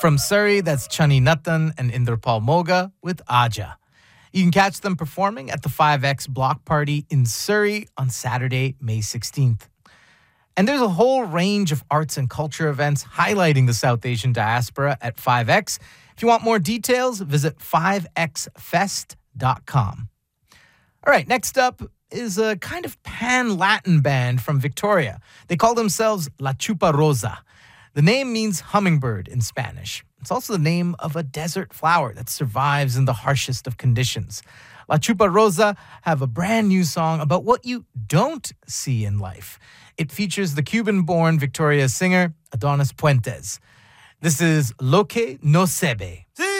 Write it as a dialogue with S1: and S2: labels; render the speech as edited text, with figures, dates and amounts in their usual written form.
S1: From Surrey, that's Chani Nathan and Inderpal Moga with Aja. You can catch them performing at the 5X Block Party in Surrey on Saturday, May 16th. And there's a whole range of arts and culture events highlighting the South Asian diaspora at 5X. If you want more details, visit 5xfest.com. All right, next up is a kind of pan-Latin band from Victoria. They call themselves La Chupa Rosa. The name means hummingbird in Spanish. It's also the name of a desert flower that survives in the harshest of conditions. La Chupa Rosa have a brand new song about what you don't see in life. It features the Cuban-born Victoria singer Adonis Puentes. This is Lo que no se ve.